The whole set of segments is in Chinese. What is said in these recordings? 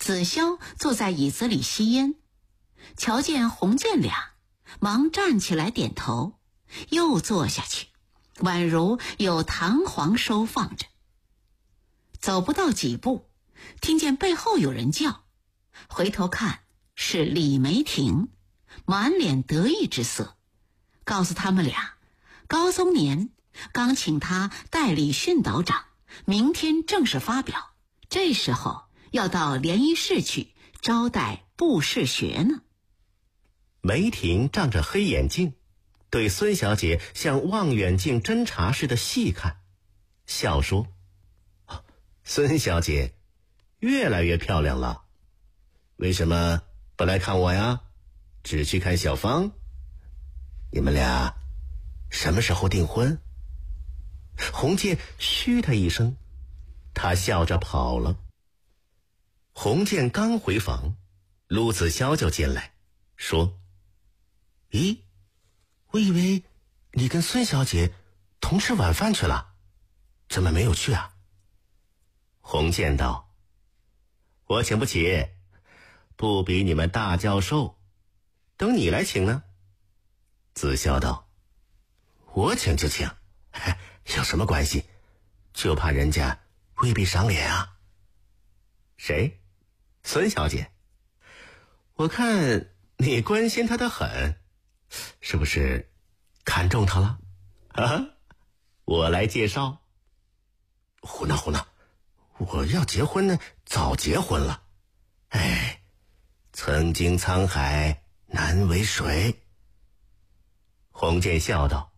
子潇坐在椅子里吸烟，瞧见洪建俩，忙站起来点头，又坐下去，宛如有弹簧收放着。走不到几步，听见背后有人叫，回头看是李梅婷，满脸得意之色，告诉他们俩，高宗年刚请他代理训导长，明天正式发表，这时候要到联谊室去招待布士学呢。 梅婷仗着黑眼镜，对孙小姐像望远镜侦察似的细看，笑说：孙小姐越来越漂亮了，为什么不来看我呀？只去看小芳？你们俩什么时候订婚？洪建嘘他一声，他笑着跑了。洪建刚回房，陆子潇就进来说：咦，我以为你跟孙小姐同吃晚饭去了，怎么没有去啊？洪建道：我请不起，不比你们大教授，等你来请呢。子潇道：我请就请，有什么关系？就怕人家未必赏脸啊。谁？孙小姐？我看你关心她的很，是不是看中她了？啊，我来介绍。胡闹胡闹，我要结婚呢，早结婚了。哎，曾经沧海难为水。洪建笑道：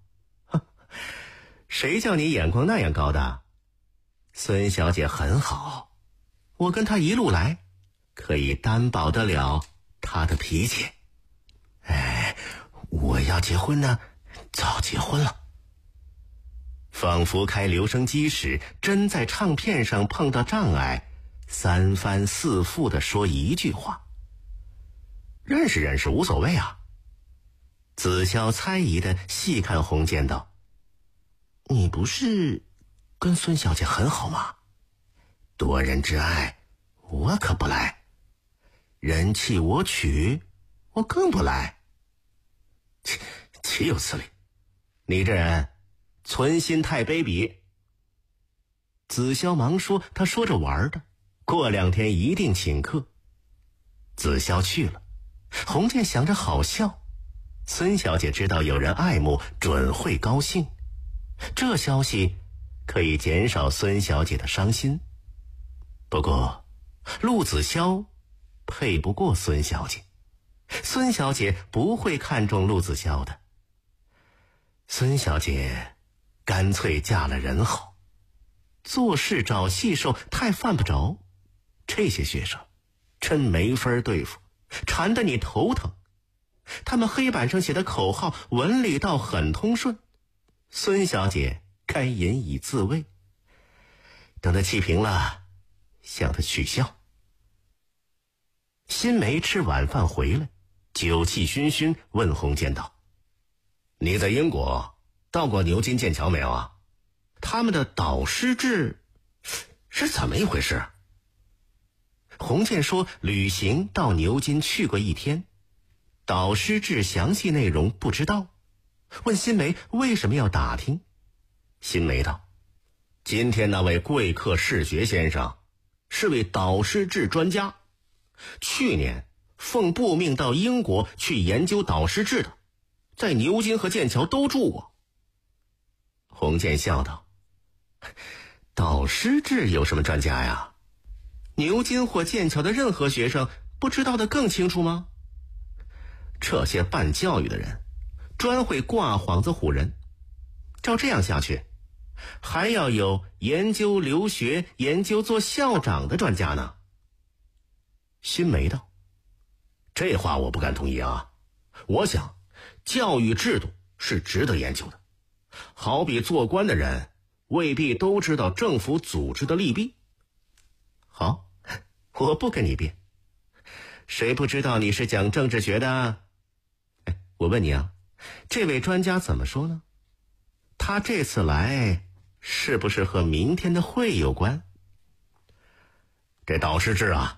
谁叫你眼光那样高的？孙小姐很好，我跟她一路来，可以担保得了她的脾气。哎，我要结婚呢，早结婚了。仿佛开留声机时，真在唱片上碰到障碍，三番四复地说一句话。认识认识无所谓啊。子潇猜疑地细看洪建道：你不是跟孙小姐很好吗？多人之爱我可不来，人弃我取我更不来。岂有此理，你这人存心太卑鄙。子潇忙说他说着玩的，过2天一定请客。子潇去了，洪建想着好笑，孙小姐知道有人爱慕，准会高兴，这消息可以减少孙小姐的伤心。不过陆子潇配不过孙小姐，孙小姐不会看中陆子潇的。孙小姐干脆嫁了人好，做事找戏受太犯不着，这些学生真没法对付，缠得你头疼。他们黑板上写的口号文理倒很通顺，孙小姐该引以自慰。等她气平了，向她取笑。新梅吃晚饭回来，酒气熏熏，问洪建道：你在英国到过牛津剑桥没有啊？他们的导师制是怎么一回事？洪建说旅行到牛津去过1天，导师制详细内容不知道，问新梅为什么要打听。新梅道：今天那位贵客士学先生是位导师制专家，去年奉部命到英国去研究导师制的，在牛津和剑桥都住过。洪建笑道：导师制有什么专家呀？牛津或剑桥的任何学生不知道的更清楚吗？这些办教育的人专会挂幌子唬人，照这样下去，还要有研究留学、研究做校长的专家呢。新梅道：这话我不敢同意啊。我想教育制度是值得研究的，好比做官的人未必都知道政府组织的利弊。好，我不跟你辩，谁不知道你是讲政治学的？我问你啊，这位专家怎么说呢？他这次来是不是和明天的会有关？这导师制啊，